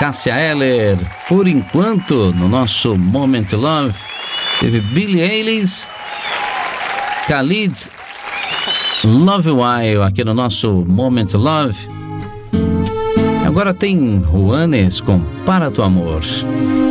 Cássia Eller. Por enquanto, no nosso Moment Love, teve Billie Eilish, Khalid, Love While, aqui no nosso Moment Love. Agora tem Juanes com Para Tu Amor.